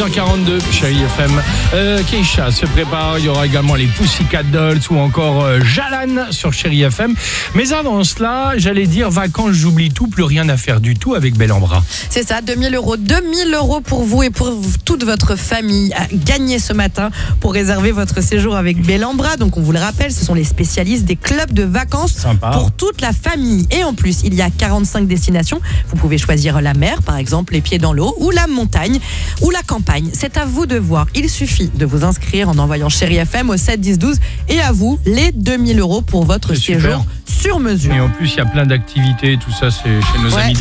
8h42, chérie FM. Keisha se prépare, il y aura également les Pussycat Dolls ou encore Jalan sur chérie FM. Mais avant cela, j'allais dire vacances, j'oublie tout, plus rien à faire du tout avec Bel en Bras. C'est ça, 2000 €. 2000 € pour vous et pour toute votre famille à gagner ce matin pour réserver votre séjour avec Bel en Bras. Donc on vous le rappelle, ce sont les spécialistes des clubs de vacances Sympa. Pour toute la famille. Et en plus, il y a 45 destinations. Vous pouvez choisir la mer, par exemple, les pieds dans l'eau, ou la montagne, ou la campagne. C'est à vous de voir. Il suffit de vous inscrire en envoyant chérie FM au 7 10 12 et à vous les 2000 € pour votre C'est séjour super. sur mesure. Et en plus, il y a plein d'activités, tout ça, c'est chez nos amis.